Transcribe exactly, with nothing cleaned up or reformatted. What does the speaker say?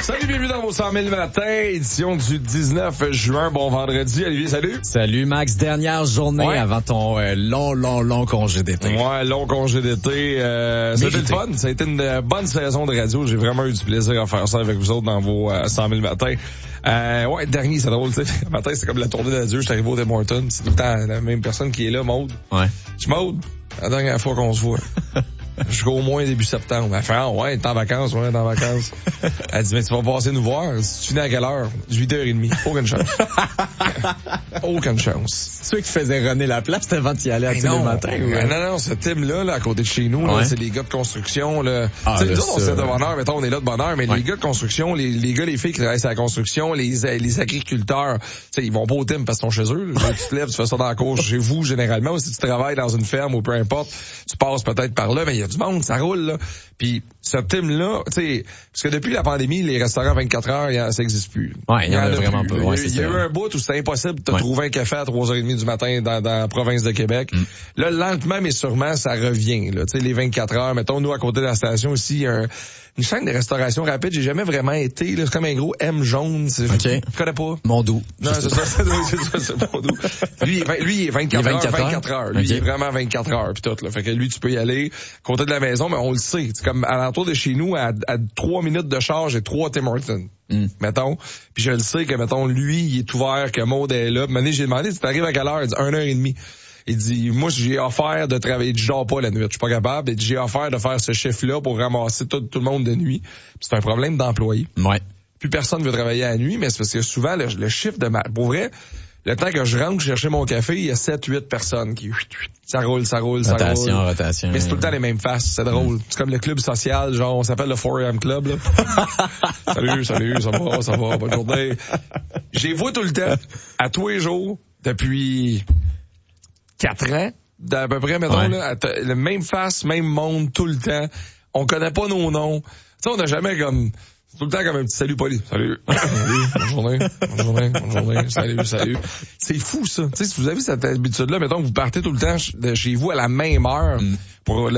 Salut, bienvenue dans vos cent mille matins, édition du dix-neuf juin. Bon vendredi. Olivier, salut. Salut Max, dernière journée ouais. avant ton euh, long, long, long congé d'été. Ouais, long congé d'été. Euh, c'était le fun. Ça a été une bonne saison de radio. J'ai vraiment eu du plaisir à faire ça avec vous autres dans vos euh, cent mille matins. Euh, ouais, dernier, c'est drôle, tu sais. Le matin, c'est comme la tournée d'adieu. Je suis arrivé au Tim Hortons. C'est tout le temps la même personne qui est là, Maude. Ouais. Je suis Maude. La dernière fois qu'on se voit. Jusqu'au moins début septembre. Elle fait, ah ouais, t'es en vacances, ouais, t'es en vacances. Elle dit, mais tu vas passer nous voir. Tu finis à quelle heure? huit heures trente. Aucune chance. Aucune chance. Ceux qui faisaient runner la place avant d'y aller à tous les matins. Ouais. Non, non, ce team-là, là, à côté de chez nous, ouais. là, c'est les gars de construction, là. Ah, tu sais, nous autres, on se fait de bonheur, mettons, on est là de bonheur, mais ouais. les gars de construction, les, les gars, les filles qui travaillent sur la construction, les, les agriculteurs, tu sais, ils vont pas au team parce qu'ils sont chez eux. Là, tu te lèves, tu fais ça dans la cour chez vous, généralement, ou si tu travailles dans une ferme ou peu importe, tu passes peut-être par là, mais il y a du monde, ça roule, là. Puis, ce team-là, tu sais, parce que depuis la pandémie, les restaurants vingt-quatre heures, ça existe plus. Ouais, il y en a vraiment pas. Ouais, il y a eu un bout où c'était impossible de te ouais. trouver un café à trois heures trente du matin dans, dans la province de Québec. Mm. Là, lentement mais sûrement, ça revient, là. Tu sais, les vingt-quatre heures, mettons, nous, à côté de la station aussi, il y a un, une chaîne de restauration rapide. J'ai jamais vraiment été, là. C'est comme un gros M jaune. OK. Je connais pas. Mondou. Non, c'est ça, c'est ça, c'est Mondou. Lui, lui, il est vingt-quatre heures, vingt-quatre heures. Lui, okay. il est vraiment vingt-quatre heures, pis tout, là. Fait que lui, tu peux y aller, côté de la maison, mais on le sait. C'est comme, à l'entour de chez nous, à, à trois minutes de charge, j'ai trois Tim Hortons. Mm. Mettons. Puis je le sais que, mettons, lui, il est ouvert, que Maud est là. Maintenant, j'ai demandé, tu t'arrives à quelle heure? Il dit, une heure et demie. Il dit, moi, j'ai offert de travailler, je dors pas la nuit, je suis pas capable. Il dit, j'ai offert de faire ce chiffre-là pour ramasser tout, tout le monde de nuit. Puis c'est un problème d'employé. Ouais. Plus personne veut travailler à la nuit, mais c'est parce que souvent, le, le chiffre de ma, pour vrai, le temps que je rentre chercher mon café, il y a sept, huit personnes qui, ça roule, ça roule, ça rotation, roule. Rotation, rotation. Mais c'est tout le temps les mêmes faces, c'est drôle. Mm. C'est comme le club social, genre, on s'appelle le four a.m. Club, là. Salut, salut, ça va, ça va, bonne journée. J'ai vu tout le temps, à tous les jours, depuis quatre ans, d'à peu près, mettons, ouais. là, le même face, même monde, tout le temps. On connaît pas nos noms. Tu sais, on n'a jamais comme, tout le temps comme un petit salut poli. Salut. Salut. Bonne journée. Bonne journée. Bonne journée. Salut, salut. C'est fou, ça. Tu sais, si vous avez cette habitude-là, mettons que vous partez tout le temps de chez vous à la même heure mm. pour